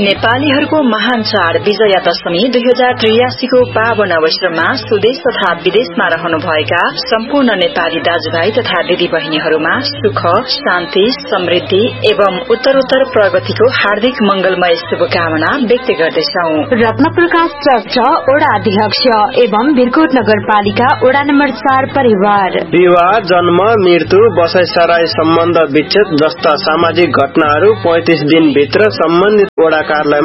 नेपालीहरूको महान चाड विजया दशमी 2083 को पावन अवसरमा स्वदेश तथा विदेशमा रहनुभएका सम्पूर्ण नेपाली दाजुभाइ तथा दिदी बहिनीहरूमा सुख, शान्ति, समृद्धि एवं उत्तरोत्तर प्रगतिको हार्दिक मंगलमय शुभकामना व्यक्त गर्दछौ। रत्नप्रकाश ट्रस्ट वडा अध्यक्ष एवं बिरकोट नगरपालिका वडा नम्बर 4 परिवार। विवाह, जन्म, मृत्यु, बसाइसराई, सम्बन्ध विच्छेद जस्ता सामाजिक घटनाहरू 35 दिन भित्र सम्बन्धित वडा कार्यालयमा